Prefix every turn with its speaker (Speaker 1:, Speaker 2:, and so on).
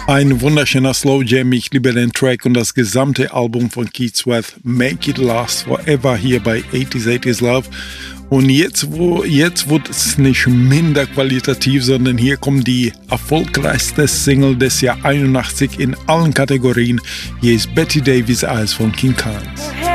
Speaker 1: Ein wunderschöner Slow Jam, ich liebe den Track und das gesamte Album von Keith Sweat, Make It Last Forever, hier bei 80s Love. Und jetzt wird es nicht minder qualitativ, sondern hier kommt die erfolgreichste Single des Jahr 81 in allen Kategorien. Hier ist Betty Davis Eyes von King Carnes.